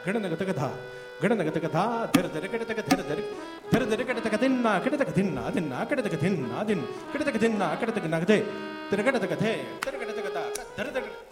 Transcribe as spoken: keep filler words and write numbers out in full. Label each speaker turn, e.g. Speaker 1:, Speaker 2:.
Speaker 1: ಗಣನಗತಗಧ ಗಣನಗತಗಧ ಧರ ಧರ ಕಡತಕ ಧರ ಧರ ಧರ ಧರ ಕಡತಕ ತಿನ್ನ ಕಡತಕ ತಿನ್ನ ತಿನ್ನ ಕಡತಕ ತಿನ್ನ ತಿನ್ನ ಕಡತಕ ತಿನ್ನ ಕಡತಕ ನಗದೆ ತಿರಗಡತಕ ಧೆ ತಿರಗಡತಕ ಧರ ಧರ